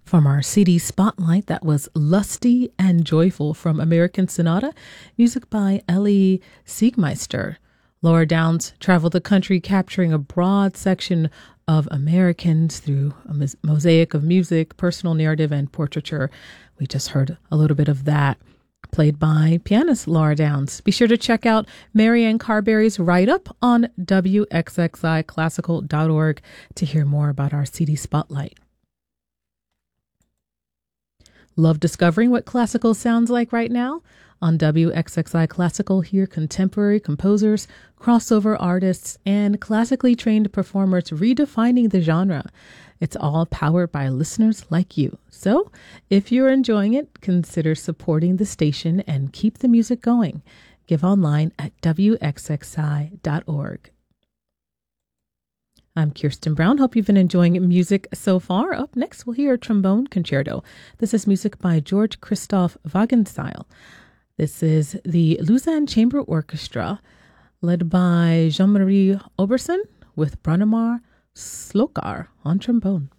From our CD Spotlight, that was Lusty and Joyful from American Sonata, music by Ellie Siegmeister. Laura Downs traveled the country capturing a broad section of Americans through a mosaic of music, personal narrative, and portraiture. We just heard a little bit of that, played by pianist Laura Downs. Be sure to check out Marianne Carberry's write-up on wxxiclassical.org to hear more about our CD Spotlight. Love discovering what classical sounds like right now? On WXXI Classical, hear contemporary composers, crossover artists, and classically trained performers redefining the genre. It's all powered by listeners like you. So, if you're enjoying it, consider supporting the station and keep the music going. Give online at WXXI.org. I'm Kirsten Brown. Hope you've been enjoying music so far. Up next, we'll hear a trombone concerto. This is music by George Christoph Wagenseil. This is the Lausanne Chamber Orchestra, led by Jean-Marie Oberson with Branimir Slokar on trombone.